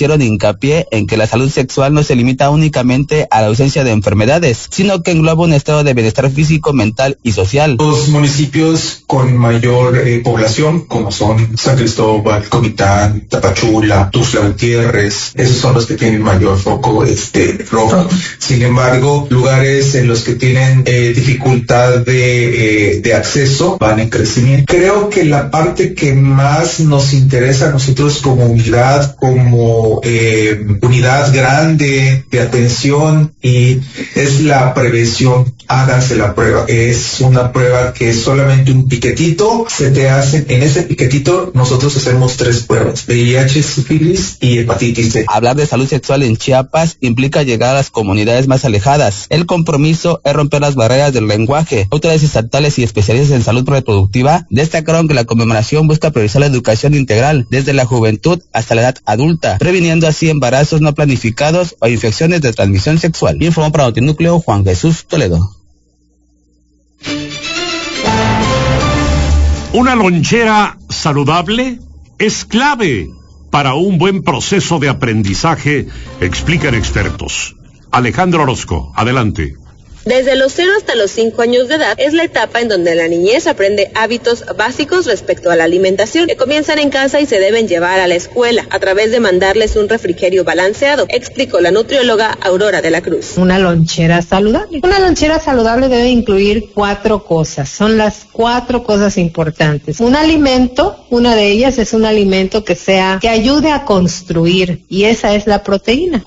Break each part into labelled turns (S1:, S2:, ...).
S1: hicieron hincapié en que la salud sexual no se limita únicamente a la ausencia de enfermedades, sino que engloba un estado de bienestar físico, mental y social.
S2: Los municipios con mayor población, como son San Cristóbal, Comitán, Tapachula, Tuxtla Gutiérrez, esos son los que tienen mayor foco rojo. Sin embargo, lugares en los que tienen dificultad de acceso van en crecimiento. Creo que la parte que más nos interesa a nosotros como unidad, como unidad grande de atención, y es la prevención. Háganse la prueba. Es una prueba que es solamente un piquetito. Se te hacen, en ese piquetito nosotros hacemos 3 pruebas: VIH, sífilis y hepatitis C.
S1: Hablar de salud sexual en Chiapas implica llegar a las comunidades más alejadas. El compromiso es romper las barreras del lenguaje. Autoridades estatales y especialistas en salud reproductiva destacaron que la conmemoración busca priorizar la educación integral desde la juventud hasta la edad adulta, previniendo así embarazos no planificados o infecciones de transmisión sexual. Informó para Notinúcleo Juan Jesús Toledo.
S3: Una lonchera saludable es clave para un buen proceso de aprendizaje, explican expertos. Alejandro Orozco, adelante.
S4: Desde los 0 hasta los 5 años de edad es la etapa en donde la niñez aprende hábitos básicos respecto a la alimentación, que comienzan en casa y se deben llevar a la escuela a través de mandarles un refrigerio balanceado, explicó la nutrióloga Aurora de la Cruz.
S5: Una lonchera saludable. Una lonchera saludable debe incluir 4 cosas. Son las 4 cosas importantes. Un alimento, una de ellas es un alimento que ayude a construir, y esa es la proteína.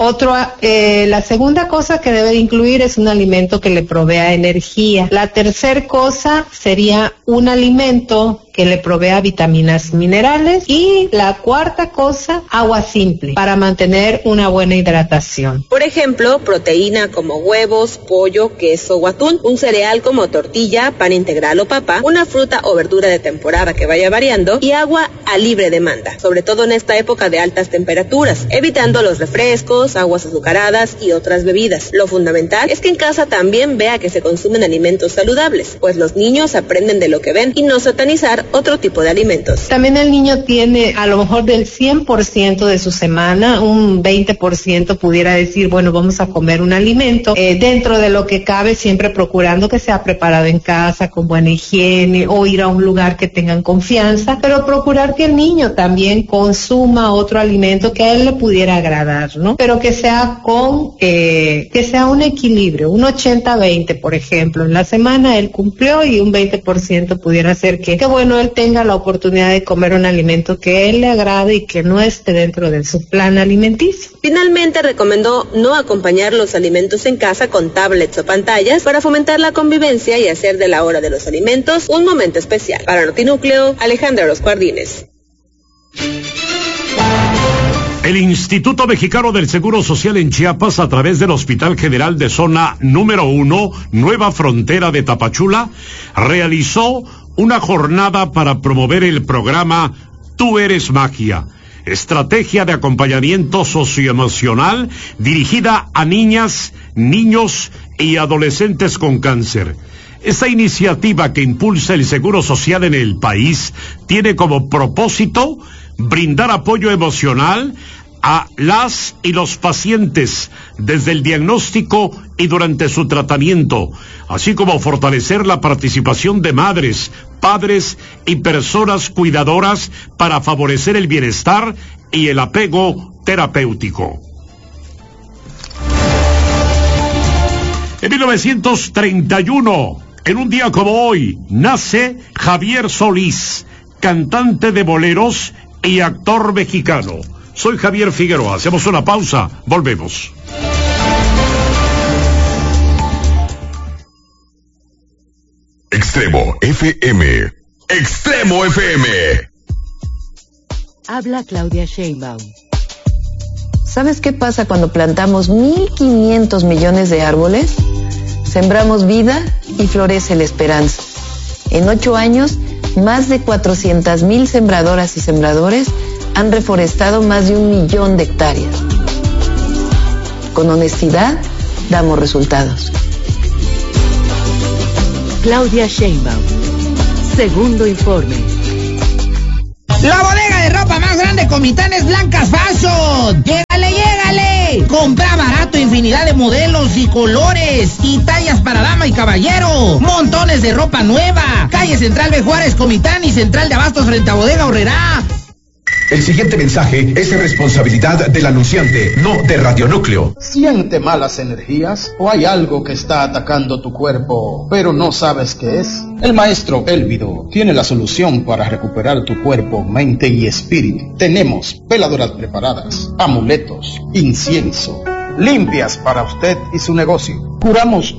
S5: La segunda cosa que debe incluir es un alimento que le provea energía. La tercera cosa sería un alimento que le provea vitaminas y minerales, y la cuarta cosa, agua simple para mantener una buena hidratación.
S4: Por ejemplo, proteína como huevos, pollo, queso o atún, un cereal como tortilla, pan integral o papa, una fruta o verdura de temporada que vaya variando, y agua a libre demanda, sobre todo en esta época de altas temperaturas, evitando los refrescos, aguas azucaradas y otras bebidas. Lo fundamental es que en casa también vea que se consumen alimentos saludables, pues los niños aprenden de lo que ven, y no satanizar otro tipo de alimentos.
S5: También el niño tiene, a lo mejor del 100% de su semana, un 20% pudiera decir, bueno, vamos a comer un alimento, dentro de lo que cabe, siempre procurando que sea preparado en casa, con buena higiene, o ir a un lugar que tengan confianza, pero procurar que el niño también consuma otro alimento que a él le pudiera agradar, ¿no? Pero que sea que sea un equilibrio, un 80-20, por ejemplo. En la semana él cumplió, y un 20% pudiera ser que bueno, él tenga la oportunidad de comer un alimento que a él le agrade y que no esté dentro de su plan alimenticio.
S4: Finalmente recomendó no acompañar los alimentos en casa con tablets o pantallas para fomentar la convivencia y hacer de la hora de los alimentos un momento especial. Para Notinúcleo, Alejandra Orozco Ardínez.
S3: El Instituto Mexicano del Seguro Social en Chiapas, a través del Hospital General de Zona número 1, Nueva Frontera de Tapachula, realizó una jornada para promover el programa Tú Eres Magia, estrategia de acompañamiento socioemocional dirigida a niñas, niños y adolescentes con cáncer. Esta iniciativa que impulsa el Seguro Social en el país tiene como propósito brindar apoyo emocional a las y los pacientes desde el diagnóstico y durante su tratamiento, así como fortalecer la participación de madres, padres y personas cuidadoras para favorecer el bienestar y el apego terapéutico. En 1931, en un día como hoy, nace Javier Solís, cantante de boleros y actor mexicano. Soy Javier Figueroa. Hacemos una pausa. Volvemos.
S6: Extremo FM. Extremo FM.
S7: Habla Claudia Sheinbaum. ¿Sabes qué pasa cuando plantamos 1.500 millones de árboles? Sembramos vida y florece la esperanza. En 8 años, más de 400,000 sembradoras y sembradores han reforestado más de 1 millón de hectáreas. Con honestidad, damos resultados.
S8: Claudia Sheinbaum. Segundo informe.
S9: La bodega de ropa más grande Comitán es Blancas Fashion. Llega infinidad de modelos y colores y tallas para dama y caballero. Montones de ropa nueva. Calle Central de Juárez, Comitán y Central de Abastos frente a Bodega Horrera.
S10: El siguiente mensaje es de responsabilidad del anunciante, no de Radionúcleo.
S11: ¿Siente malas energías o hay algo que está atacando tu cuerpo, pero no sabes qué es? El maestro Elvido tiene la solución para recuperar tu cuerpo, mente y espíritu. Tenemos veladoras preparadas, amuletos, incienso, limpias para usted y su negocio. Curamos